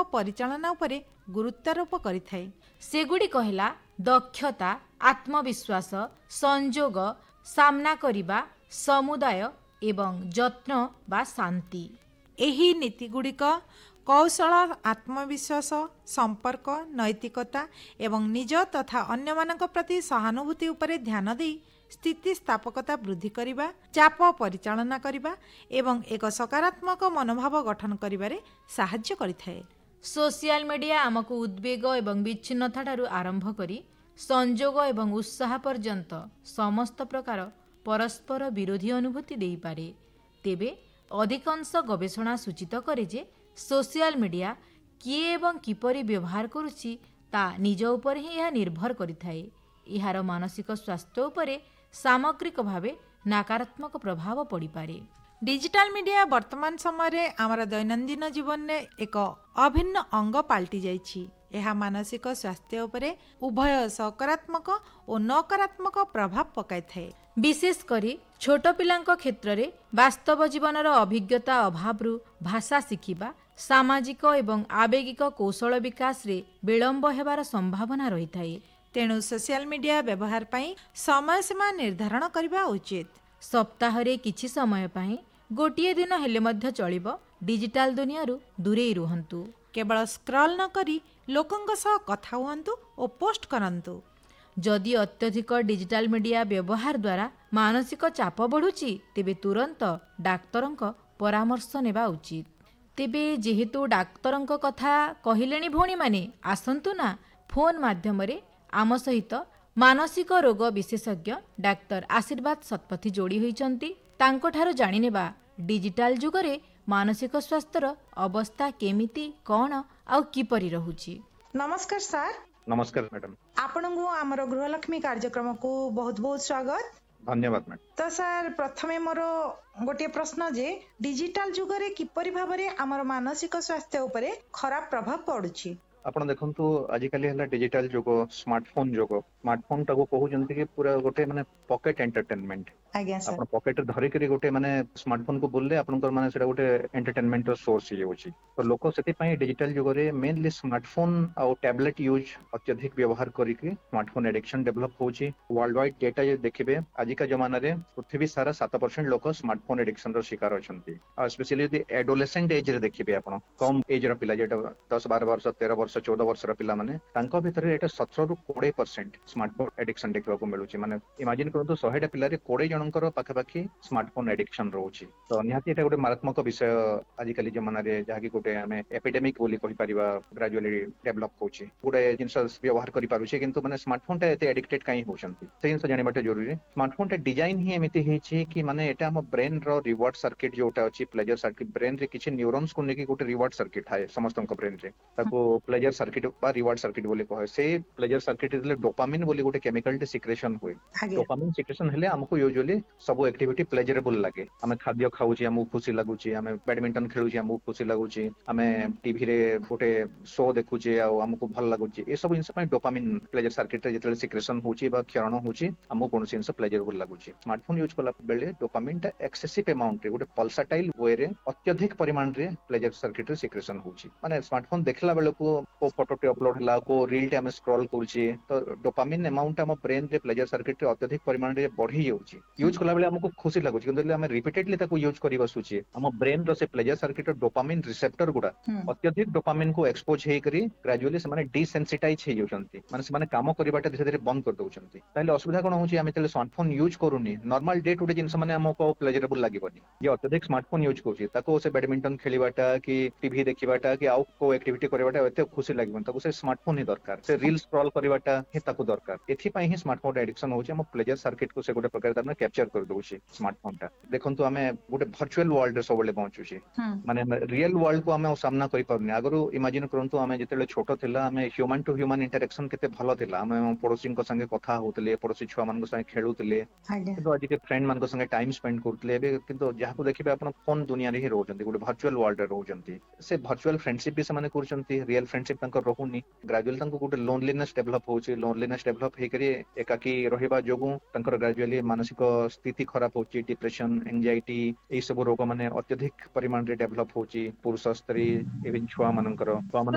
परिचालना उपरे गुरुत्वारोप करिथाए। सेगुड़िक ହେଲା दक्षता, आत्मविश्वास, संजोग, सामना करिबा, समुदाय एवं यत्न बा शांति। एही नीतिगुड़िक कौशल, आत्मविश्वास, संपर्क, नैतिकता एवं निज तथा अन्यमानक प्रति सहानुभूति उपरे ध्यान देई स्थितिस्थापकता वृद्धि करिबा, चाप परिचालना करिबा एवं एक सकारात्मक मनोभाव गठन करिबारे साहाय्य करिथाए। सोशल मीडिया आमको उद्वेग एवं विच्छिन्नता ठारू आरंभ करी संजोग एवं उत्साह पर्यंत समस्त प्रकार परस्पर विरोधी अनुभूति देई पारे। तेबे अधिकांश गवेषणा सूचित करे जे सोशल मीडिया किए एवं किपरि व्यवहार करुछि ता निज उपर ही यह निर्भर करिथाए। इहार मानसिक स्वास्थ्य उपरे सामग्रिक भावे नकारात्मक प्रभाव पड़ी पारे। डिजिटल मीडिया वर्तमान समय रे आमर दैनंदिन जीवन में एक अभिन्न अंग पाल्टी जाइछि। यह मानसिक स्वास्थ्य उपरे उभय सकारात्मक और नकारात्मक प्रभाव पकाई थाए। विशेष करी छोट पिलांक क्षेत्र रे वास्तव जीवनर अभिज्ञता अभावरु भाषा शिखिबा, सामाजिक एवं आवेगिक कौशल विकास रे विलंब हेबार संभावना रही थाए। तेणु सोशल मीडिया व्यवहार पई समय सीमा निर्धारण करबा उचित। सप्ताह रे किछि समय पई गोटिए दिन हेले मध्य चलिबो डिजिटल दुनियारू दूरे रुहंतु। केवल स्क्रॉल न करी लोकंक सह कथा हुअन्तु और पोस्ट करन्तु। जदि अत्यधिक डिजिटल मीडिया व्यवहार द्वारा मानसिक चाप बढ़ुची तेबे तुरंत डाक्तरंक परामर्श नेबा उचित। तेबे जेहेतु डाक्तरंक कथा कहिलेनी भौणी माने आसंतु ना फोन माध्यम रे आम सहित मानसिक रोग विशेषज्ञ डाक्तर आशीर्वाद शतपथी जोड़ी होइचंती। तांको ठारो जानि नेबा डिजिटल जुगरे मानसिक स्वास्थ्यर अवस्था केमिति कौन आउ किपरि रहुची। नमस्कार सर। नमस्कार मैडम। आपनगु हमर गृहलक्ष्मी कार्यक्रम को बहुत बहुत स्वागत। धन्यवाद मैडम। तो सर प्रथमे मोर गोटे प्रश्न जे डिजिटल जुगरे किपरि भाबरे हमर मानसिक स्वास्थ्य उपरे खराब प्रभाव पडुची। आपण देखंतु आजिकाली हला डिजिटल जुग, स्मार्टफोन जुग। स्मार्टफोन टाको कहउजंती कि पूरा गोटे माने पॉकेट एंटरटेनमेंट। आज्ञा सर। आपण पॉकेट धरि करी गोटे माने स्मार्टफोन को बोलले आपनकर माने सेटा गोटे एंटरटेनमेंट सोर्स ही होची। तो लोक सेति पई डिजिटल जुग रे मेनली स्मार्टफोन और टैबलेट यूज अत्यधिक व्यवहार करी के स्मार्टफोन एडिक्शन डेवलप होची। वर्ल्ड वाइड डेटा जे देखिबे आजिका जमाना रे पृथ्वी सारा 7% लोक स्मार्टफोन एडिक्शन रो शिकार अछंती। और स्पेशली यदि एडोलेसेंट एज रे देखिबे आपण कम एज रो पिला जेटा 10-12 वर्ष 13 वर्ष 14 वर्ष रो पिला माने तांको भितर एटा 17 रु 20% स्मार्टफोन एडिक्शन देखिबा को मिलुची। माने इमेजिन करंतु 100 टा पिला रे 20 जनकर पाखापाखि स्मार्टफोन एडिक्शन रोची। तो निहाती एटा गोटे मारात्मक विषय आजिकाली जमाना रे जहा कि गोटे हमें एपिडेमिक बोली कहि परिबा ग्रेजुअली डेवलप होची। गोटे जिंस व्यवहार करि पारुचे किंतु माने स्मार्टफोन टा एते एडिक्टेड काई होचंती से जिंस जानिबाटे जरूरी। स्मार्टफोन टा डिजाइन ही एमिति हेची कि माने एटा हम ब्रेन रो रिवार्ड सर्किट जोटा अछि प्लेजर सर्किट। ब्रेन रे किछि न्यूरॉन्स को नेकी गोटे रिवार्ड सर्किट थाए समस्तक ब्रेन रे। ताको प्लेजर सर्किट बा रिवार्ड सर्किट बोली कहे। से प्लेजर सर्किट रे डोपामिन बोली गोटे केमिकल टे सिक्रेशन हुए। डोपामिन सिक्रेशन हेले हमको यूजुअली सब एक्टिविटी प्लेजरेबल लागे। हमें खाद्य खाऊची हमको खुशी लागुची, हमें बैडमिंटन खेलुची हमको खुशी लागुची, हमें टीवी रे गोटे शो देखुची आ हमको भल लागुची। ए सब जिंस पय डोपामिन प्लेजर सर्किट रे जेतले सिक्रेशन होची बा क्षरण होची हमको कोनसी जिंस प्लेजरेबल लागुची। स्मार्टफोन यूज कला बेले डोपामिन टा एक्सेसिव अमाउंट रे गोटे पल्साटाइल वे रे अत्यधिक परिमाण रे प्लेजर सर्किट रे सिक्रेशन होची। माने स्मार्टफोन देखला बेले को फोटो टे अपलोड हला को रील टे हम स्क्रॉल करूची तो डोपामिन अमाउंट हम ब्रेन रे प्लेजर सर्किट रे अत्यधिक परिमाण रे बढ़ी जाउची। यूज कला बेले हमको खुशी लागुची किंतु हम रिपीटेडली ताको यूज करी बसुची हम ब्रेन रो से प्लेजर सर्किट रो डोपामिन रिसेप्टर गुडा अत्यधिक डोपामिन को एक्सपोज हे करी ग्रेजुअली से माने डिसेंसिटाइज हे जाउचंती। माने से माने काम करिबाटा धीरे धीरे बंद कर दउचंती। ताले असुविधा कोन होची हम तेले smartphone use करूनी normal day to day जिंस माने हमको प्लेजरेबल लागिबनी। जे अत्यधिक स्मार्टफोन यूज करूची ताको से बैडमिंटन खेलिबाटा कि टीवी देखिबाटा कि आउ को एक्टिविटी करिबाटा एते खुशी लागिबन ताको से स्मार्टफोन ही दरकार। से रील स्क्रॉल करिबाटा ही ताको दरकार। एथि पई ही स्मार्टफोन एडिक्शन होची। हम प्लेजर सर्किट को से गोटे प्रकार ताने कैप्चर कर दउची स्मार्टफोन टा। देखंतु हमें गोटे वर्चुअल वर्ल्ड रे सबले पहुंचुची। माने रियल वर्ल्ड को हमें सामना करि परनी। आगरो इमेजिन करंतु हमें जेतेले छोटो थिला हमें ह्यूमन टू ह्यूमन इंटरेक्शन केते भलो थिला। हमें पड़ोसी को संगे कथा होतले, पड़ोसी छुआ मान को संगे खेलुतले किंतु आज के फ्रेंड मान को संगे टाइम स्पेंड करतले। एबे किंतु जहा को देखिबे आपण फोन दुनिया रे ही रहउचंती, गोटे वर्चुअल वर्ल्ड रे रहउचंती। से वर्चुअल फ्रेंडशिप भी से माने करचंती, रियल फ्रेंडशिप तांको रहउनी। ग्रेजुअली तांको गोटे लोनलीनेस डेवलप होची। लोनलीनेस डेवलप हे करी एकाकी रहिबा जोगु तांकर ग्रेजुअली मानसिक स्थिति खराब होची। डिप्रेशन, एंजाइटी ए सब रोग माने अत्यधिक परिमाण रे डेवलप होची। पुरुष स्त्री एवं छुआ मानकर